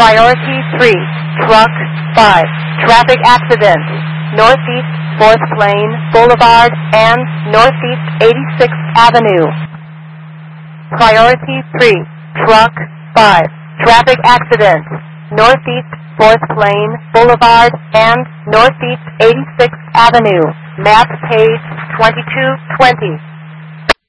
Priority 3, Truck 5, traffic accident, Northeast 4th Lane Boulevard and Northeast 86th Avenue. Priority 3, Truck 5, traffic accident, Northeast 4th Lane Boulevard and Northeast 86th Avenue. Map page 2220.